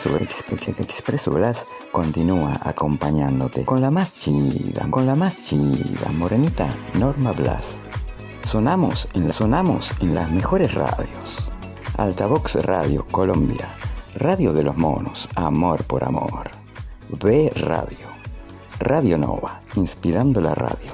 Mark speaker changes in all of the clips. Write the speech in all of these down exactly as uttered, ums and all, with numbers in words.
Speaker 1: Expreso, ex, ex, Expreso Glass continúa acompañándote con la más chida, con la más chida, morenita Norma Blas. Sonamos en, sonamos en las mejores radios. Altavox Radio Colombia, Radio de los Monos, Amor por Amor. B Radio, Radio Nova, inspirando la radio.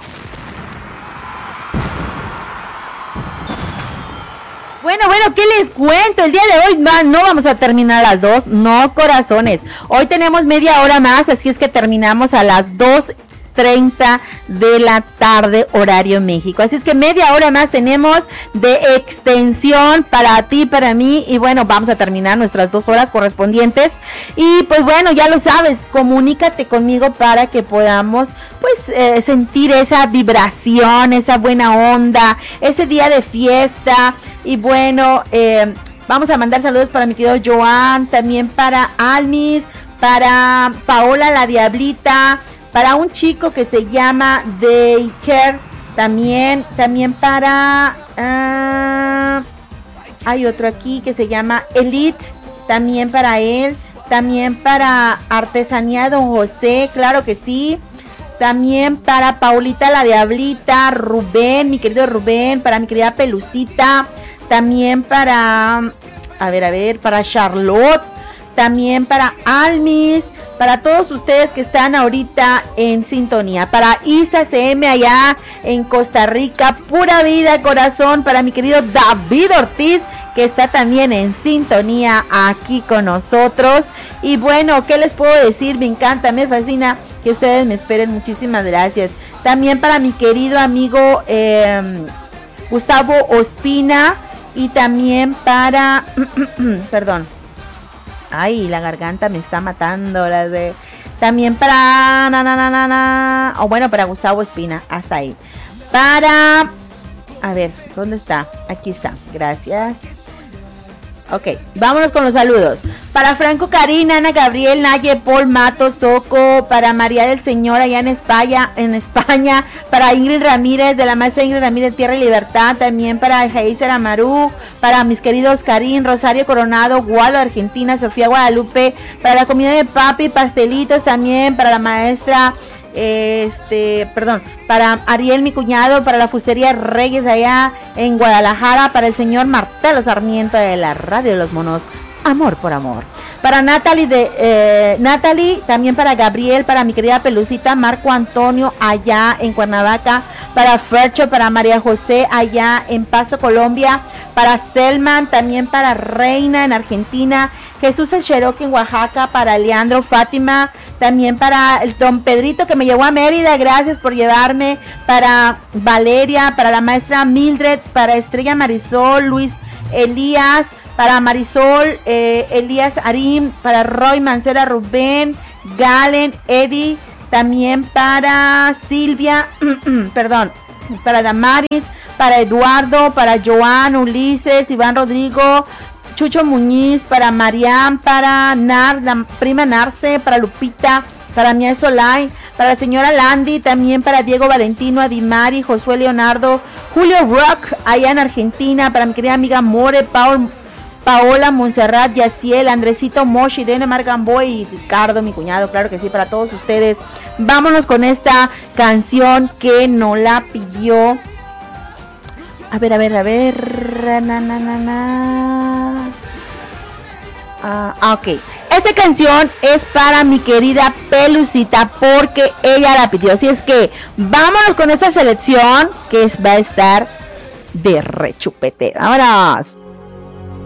Speaker 2: Bueno, bueno, ¿qué les cuento? El día de hoy man, no vamos a terminar a las dos, no corazones. Hoy tenemos media hora más, así es que terminamos a las dos treinta de la tarde, horario México. Así es que media hora más tenemos de extensión para ti, para mí. Y bueno, vamos a terminar nuestras dos horas correspondientes. Y pues bueno, ya lo sabes, comunícate conmigo para que podamos pues eh, sentir esa vibración, esa buena onda, ese día de fiesta. Y bueno, eh, vamos a mandar saludos para mi querido Joan, también para Almis, para Paola la Diablita, para un chico que se llama Daycare, también, también para, uh, hay otro aquí que se llama Elite, también para él, también para Artesanía Don José, claro que sí, también para Paulita la Diablita, Rubén, mi querido Rubén, para mi querida Pelucita, también para, a ver, a ver, para Charlotte, también para Almis, para todos ustedes que están ahorita en sintonía, para Isa C M allá en Costa Rica, pura vida, corazón, para mi querido David Ortiz, que está también en sintonía aquí con nosotros. Y bueno, ¿qué les puedo decir? Me encanta, me fascina que ustedes me esperen, muchísimas gracias. También para mi querido amigo eh, Gustavo Ospina, y también para, perdón, ay, la garganta me está matando, las de, también para, na, na, na, na, na, o bueno, para Gustavo Espina, hasta ahí, para, a ver, ¿dónde está? Aquí está, gracias. Ok, vámonos con los saludos. Para Franco Karina, Ana Gabriel, Naye, Paul, Mato, Soco, para María del Señor allá en España, en España, para Ingrid Ramírez, de la maestra Ingrid Ramírez, Tierra y Libertad, también para Heiser Amaru, para mis queridos Karim, Rosario Coronado, Gualo, Argentina, Sofía Guadalupe, para la comida de papi, pastelitos también, para la maestra... Este, perdón, para Ariel, mi cuñado, para la fustería Reyes allá en Guadalajara, para el señor Martelo Sarmiento de la Radio de los Monos, Amor por Amor, para Natalie de eh, Natalie, también para Gabriel, para mi querida Pelucita, Marco Antonio allá en Cuernavaca, para Fercho, para María José allá en Pasto, Colombia, para Selman, también para Reina en Argentina, Jesús el Cherokee en Oaxaca, para Leandro, Fátima, también para el don Pedrito que me llevó a Mérida, gracias por llevarme, para Valeria, para la maestra Mildred, para Estrella Marisol, Luis Elías, para Marisol, eh, Elías Arim, para Roy Mancera, Rubén, Galen, Eddie, también para Silvia, perdón, para Damaris, para Eduardo, para Joan, Ulises, Iván Rodrigo, Chucho Muñiz, para Mariam, para Nar, la prima Narce, para Lupita, para Mía Solay, para la señora Landy, también para Diego Valentino, Adimari, Josué Leonardo, Julio Rock, allá en Argentina, para mi querida amiga More, Paul, Paola, Montserrat, Yaciel, Andresito, Mosh, Irene, Margamboy y Ricardo, mi cuñado, claro que sí, para todos ustedes. Vámonos con esta canción que nos la pidió. A ver, a ver, a ver. Na, na, na, na. Ah, ok. Esta canción es para mi querida Pelucita porque ella la pidió. Así es que vámonos con esta selección que va a estar de rechupete. ¡Vámonos!